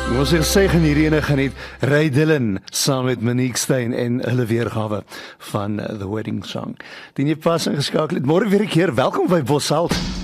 Ons sê hierdie ene geniet Ray Dillon saam met Monique Stein en hulle weergawe van The Wedding Song. Die nie pas ingeskakel het. Môre weer 'n keer. Welkom by Boshalt.